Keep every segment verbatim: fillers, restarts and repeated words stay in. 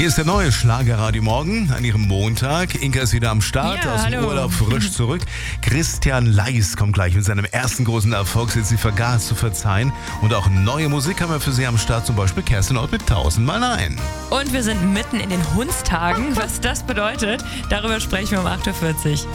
Hier ist der neue Schlagerradio Morgen an Ihrem Montag. Inka ist wieder am Start, Ja, aus dem hallo. Urlaub frisch zurück. Christian Leis kommt gleich mit seinem ersten großen Erfolg, sind Sie vergaß zu verzeihen. Und auch neue Musik haben wir für Sie am Start, zum Beispiel Kerstin Ott mit Tausendmal Nein. Und wir sind mitten in den Hundstagen. Was das bedeutet, darüber sprechen wir um acht Uhr vierzig.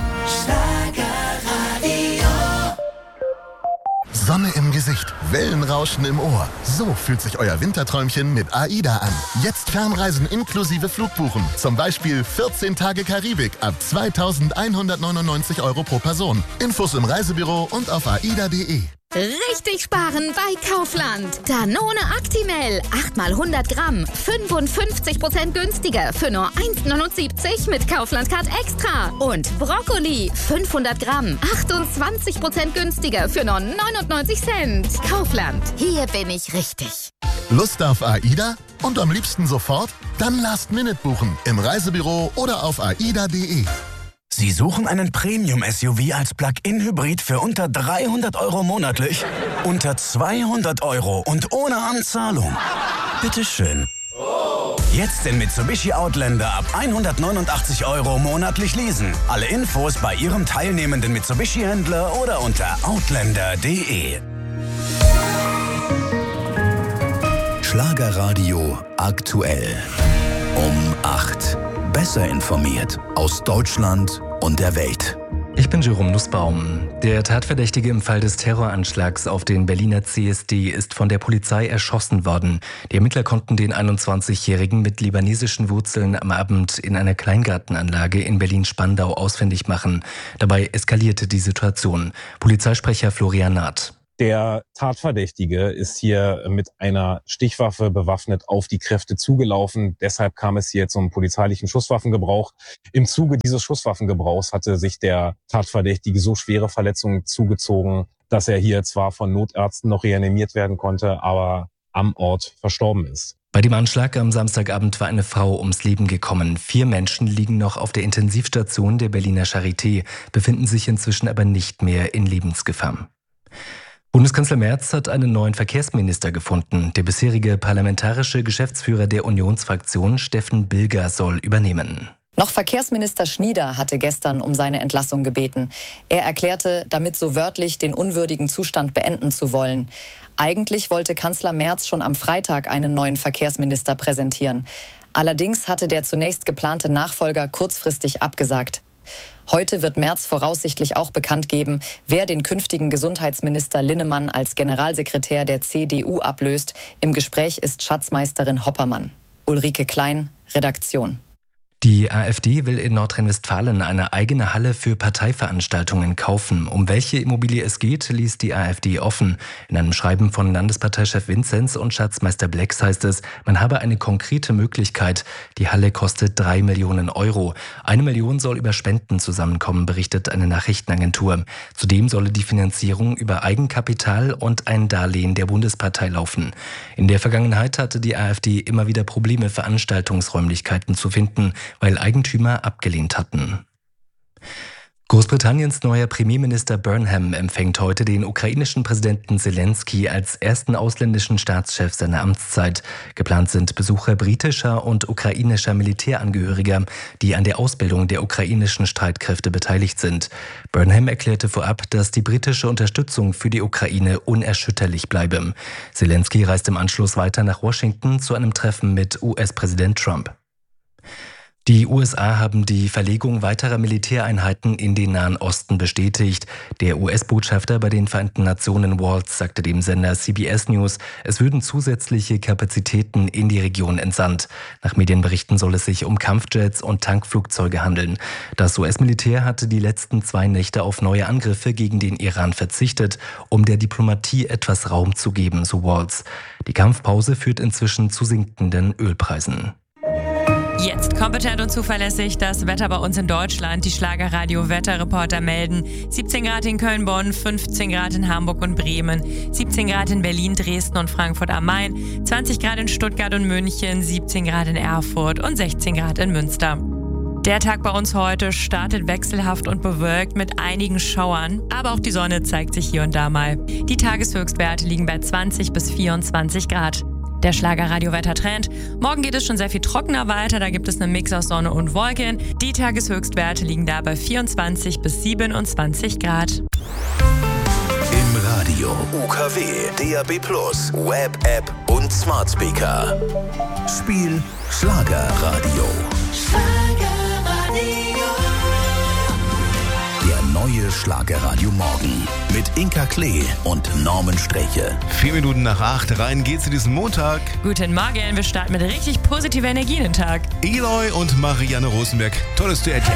Sonne im Gesicht, Wellenrauschen im Ohr. So fühlt sich euer Winterträumchen mit AIDA an. Jetzt Fernreisen inklusive Flugbuchen. Zum Beispiel vierzehn Tage Karibik ab zweitausendeinhundertneunundneunzig Euro pro Person. Infos im Reisebüro und auf aida punkt de. Richtig sparen bei Kaufland. Danone Actimel, acht mal hundert Gramm, fünfundfünfzig Prozent günstiger für nur eins neunundsiebzig mit Kaufland-Card Extra. Und Brokkoli, fünfhundert Gramm, achtundzwanzig Prozent günstiger für nur neunundneunzig Cent. Kaufland, hier bin ich richtig. Lust auf AIDA? Und am liebsten sofort? Dann Last Minute buchen im Reisebüro oder auf aida punkt de. Sie suchen einen Premium-S U V als Plug-in-Hybrid für unter dreihundert Euro monatlich? Unter zweihundert Euro und ohne Anzahlung? Bitteschön. Jetzt den Mitsubishi Outlander ab hundertneunundachtzig Euro monatlich leasen. Alle Infos bei Ihrem teilnehmenden Mitsubishi-Händler oder unter outlander punkt de. Schlagerradio aktuell. Um acht. Besser informiert aus Deutschland und der Welt. Ich bin Jerome Nussbaum. Der Tatverdächtige im Fall des Terroranschlags auf den Berliner C S D ist von der Polizei erschossen worden. Die Ermittler konnten den einundzwanzigjährigen mit libanesischen Wurzeln am Abend in einer Kleingartenanlage in Berlin-Spandau ausfindig machen. Dabei eskalierte die Situation. Polizeisprecher Florian Naht. Der Tatverdächtige ist hier mit einer Stichwaffe bewaffnet auf die Kräfte zugelaufen. Deshalb kam es hier zum polizeilichen Schusswaffengebrauch. Im Zuge dieses Schusswaffengebrauchs hatte sich der Tatverdächtige so schwere Verletzungen zugezogen, dass er hier zwar von Notärzten noch reanimiert werden konnte, aber am Ort verstorben ist. Bei dem Anschlag am Samstagabend war eine Frau ums Leben gekommen. Vier Menschen liegen noch auf der Intensivstation der Berliner Charité, befinden sich inzwischen aber nicht mehr in Lebensgefahr. Bundeskanzler Merz hat einen neuen Verkehrsminister gefunden. Der bisherige parlamentarische Geschäftsführer der Unionsfraktion, Steffen Bilger, soll übernehmen. Noch Verkehrsminister Schnieder hatte gestern um seine Entlassung gebeten. Er erklärte, damit so wörtlich den unwürdigen Zustand beenden zu wollen. Eigentlich wollte Kanzler Merz schon am Freitag einen neuen Verkehrsminister präsentieren. Allerdings hatte der zunächst geplante Nachfolger kurzfristig abgesagt. Heute wird Merz voraussichtlich auch bekannt geben, wer den künftigen Gesundheitsminister Linnemann als Generalsekretär der C D U ablöst. Im Gespräch ist Schatzmeisterin Hoppermann. Ulrike Klein, Redaktion. Die AfD will in Nordrhein-Westfalen eine eigene Halle für Parteiveranstaltungen kaufen. Um welche Immobilie es geht, ließ die AfD offen. In einem Schreiben von Landesparteichef Vinzenz und Schatzmeister Blex heißt es, man habe eine konkrete Möglichkeit. Die Halle kostet drei Millionen Euro. Eine Million soll über Spenden zusammenkommen, berichtet eine Nachrichtenagentur. Zudem solle die Finanzierung über Eigenkapital und ein Darlehen der Bundespartei laufen. In der Vergangenheit hatte die AfD immer wieder Probleme, Veranstaltungsräumlichkeiten zu finden, weil Eigentümer abgelehnt hatten. Großbritanniens neuer Premierminister Burnham empfängt heute den ukrainischen Präsidenten Zelensky als ersten ausländischen Staatschef seiner Amtszeit. Geplant sind Besuche britischer und ukrainischer Militärangehöriger, die an der Ausbildung der ukrainischen Streitkräfte beteiligt sind. Burnham erklärte vorab, dass die britische Unterstützung für die Ukraine unerschütterlich bleibe. Zelensky reist im Anschluss weiter nach Washington zu einem Treffen mit U S-Präsident Trump. Die U S A haben die Verlegung weiterer Militäreinheiten in den Nahen Osten bestätigt. Der U S-Botschafter bei den Vereinten Nationen Waltz sagte dem Sender C B S News, es würden zusätzliche Kapazitäten in die Region entsandt. Nach Medienberichten soll es sich um Kampfjets und Tankflugzeuge handeln. Das U S-Militär hatte die letzten zwei Nächte auf neue Angriffe gegen den Iran verzichtet, um der Diplomatie etwas Raum zu geben, so Waltz. Die Kampfpause führt inzwischen zu sinkenden Ölpreisen. Jetzt kompetent und zuverlässig das Wetter bei uns in Deutschland. Die Schlagerradio-Wetterreporter melden siebzehn Grad in Köln, Bonn, fünfzehn Grad in Hamburg und Bremen, siebzehn Grad in Berlin, Dresden und Frankfurt am Main, zwanzig Grad in Stuttgart und München, siebzehn Grad in Erfurt und sechzehn Grad in Münster. Der Tag bei uns heute startet wechselhaft und bewölkt mit einigen Schauern, aber auch die Sonne zeigt sich hier und da mal. Die Tageshöchstwerte liegen bei zwanzig bis vierundzwanzig Grad. Der Schlagerradio-Wettertrend. Morgen geht es schon sehr viel trockener weiter, da gibt es einen Mix aus Sonne und Wolken. Die Tageshöchstwerte liegen da bei vierundzwanzig bis siebenundzwanzig Grad. Im Radio U K W, D A B plus, Web App und Smart Speaker. Spiel Schlagerradio. Schlagerradio. Der neue Schlagerradio Morgen mit Inka Klee und Norman Streche. Vier Minuten nach acht, rein geht's in diesen Montag. Guten Morgen, wir starten mit richtig positiver Energie in den Tag. Eloy und Marianne Rosenberg, tolles Duett.